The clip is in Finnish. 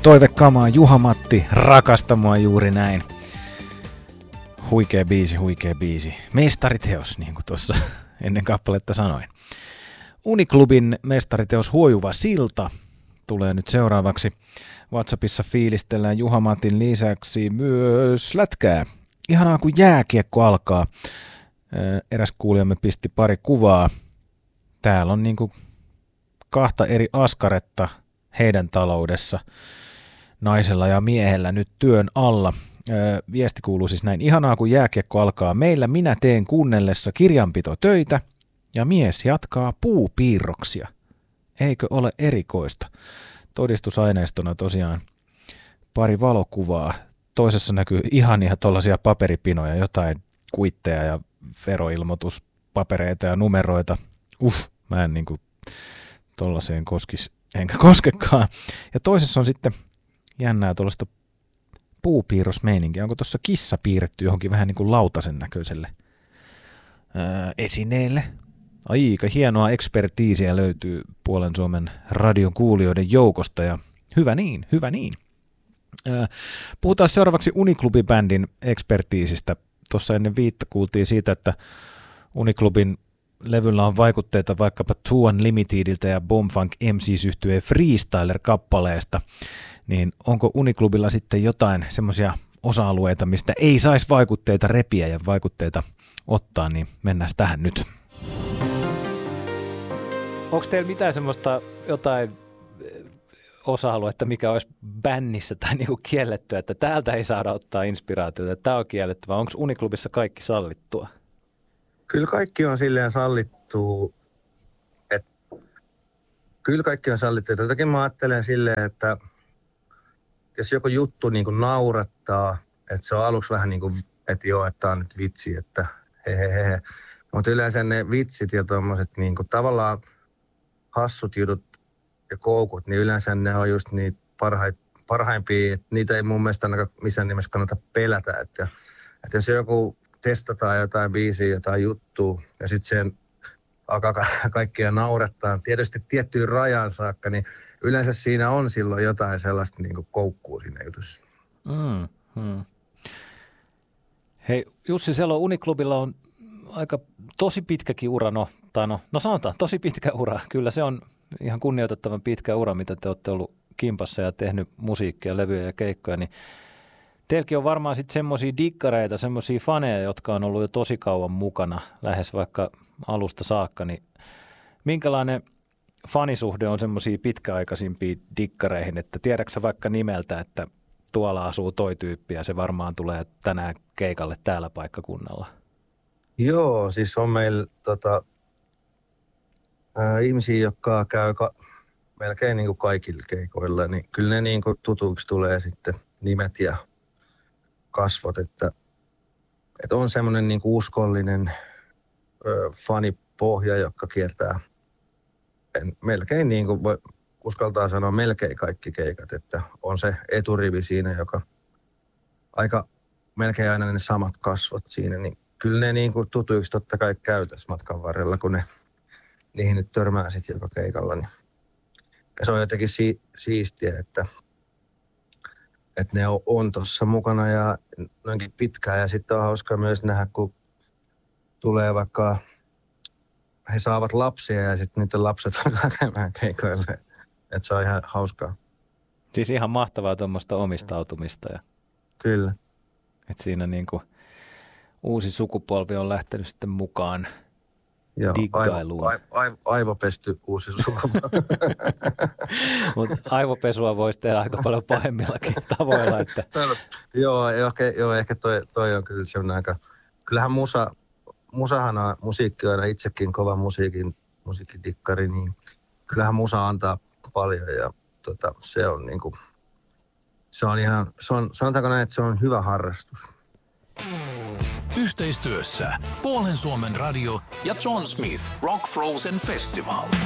Toivekamaa, Juha-Matti, rakasta mua juuri näin. Huikea biisi. Mestariteos, niin kuin tuossa ennen kappaletta sanoin. Uniklubin mestariteos Huojuva silta tulee nyt seuraavaksi. WhatsAppissa fiilistellään Juha-Matin lisäksi myös lätkää. Ihanaa kun jääkiekko alkaa. Eräs kuulijamme pisti pari kuvaa. Täällä on niinku kahta eri askaretta heidän taloudessa. Naisella ja miehellä nyt työn alla. Viesti kuuluu siis näin. Ihanaa kun jääkiekko alkaa. Meillä minä teen kuunnellessa kirjanpitotöitä ja mies jatkaa puupiirroksia. Eikö ole erikoista? Todistusaineistona tosiaan pari valokuvaa. Toisessa näkyy ihania tuollaisia paperipinoja, jotain kuitteja ja veroilmoituspapereita ja numeroita. Mä en niinku tollaiseen koskisi enkä koskekaan. Ja toisessa on sitten jännää tuollaista puupiirrosmeininkiä. Onko tuossa kissa piirretty johonkin vähän niin kuin lautasen näköiselle esineelle? Aika hienoa ekspertiisiä löytyy Puolen Suomen radion kuulijoiden joukosta ja hyvä niin. Puhutaan seuraavaksi Uniklubin-bändin ekspertiisistä. Tuossa ennen viittä kuultiin siitä, että Uniklubin levyllä on vaikutteita vaikkapa Two Unlimitediltä ja Bombfunk MCs-yhtyeen Freestyler-kappaleesta. Niin onko Uniklubilla sitten jotain semmoisia osa-alueita, mistä ei saisi vaikutteita repiä ja vaikutteita ottaa, niin mennään tähän nyt. Onko teillä mitään semmoista jotain osa-aluetta, mikä olisi bännissä tai niinku kiellettyä, että täältä ei saada ottaa inspiraatiota, että tämä on kielletty, vai onko Uniklubissa kaikki sallittua? Kyllä kaikki on silleen sallittua, Jotenkin mä ajattelen silleen, että jos joku juttu niin kuin naurattaa, että se on aluksi vähän niin kuin, että joo, että on nyt vitsi, että hehehe. Mutta yleensä ne vitsit ja tommoset niin kuin tavallaan hassut jutut ja koukut, niin yleensä ne on just niitä parhaimpia, että niitä ei mun mielestä ainakaan missään nimessä kannata pelätä. Että jos joku testataan jotain biisiä, jotain juttua ja sitten sen alkaa kaikkia naurattaa, tietysti tiettyyn rajaan saakka, niin yleensä siinä on silloin jotain sellaista niin kuin koukkuu siinä jutussa. Hei Jussi Selo, Uniklubilla on aika tosi pitkäkin ura, sanotaan tosi pitkä ura. Kyllä se on ihan kunnioitettavan pitkä ura, mitä te olette ollut kimpassa ja tehnyt musiikkia, levyjä ja keikkoja, niin teilläkin on varmaan sitten semmoisia dikkareita, semmoisia faneja, jotka on ollut jo tosi kauan mukana, lähes vaikka alusta saakka, niin minkälainen fanisuhde on semmoisia pitkäaikaisimpia dikkareihin, että tiedätkö vaikka nimeltä, että tuolla asuu toi tyyppi ja se varmaan tulee tänään keikalle täällä paikkakunnalla? Joo, siis on meillä ihmisiä, jotka käy melkein niin kuin kaikilla keikoilla, niin kyllä ne niin kuin tutuiksi tulee sitten nimet ja kasvot, että on semmoinen niin kuin uskollinen fanipohja, joka kiertää melkein niin kuin voi uskaltaa sanoa melkein kaikki keikat, että on se eturivi siinä, joka aika melkein aina ne samat kasvot siinä, niin kyllä ne niin kuin tutuiksi totta kai käy tässä matkan varrella, kun ne niihin nyt törmää sitten joka keikalla. Niin. Ja se on jotenkin siistiä, että ne on tuossa mukana ja noinkin pitkään. Ja sitten on hauska myös nähdä, kun tulee vaikka, he saavat lapsia ja sitten niiden lapset alkaa käymään keikoille. Että se on ihan hauskaa. Siis ihan mahtavaa tuommoista omistautumista. Ja kyllä. että siinä niinku uusi sukupolvi on lähtenyt sitten mukaan diggailuun. Aivopesty uusi sukupolvi. Mutta aivopesua voisi tehdä aika paljon pahemmillakin tavoilla. Että Joo, ehkä toi on kyllä semmoinen aika. Kyllähän musahan on, musiikki on aina itsekin kova musiikkidikkari, niin kyllähän musa antaa paljon ja se on niinku, sanotaanko näin, että se on hyvä harrastus. Yhteistyössä Puolen Suomen radio ja John Smith Rock Frozen Festival.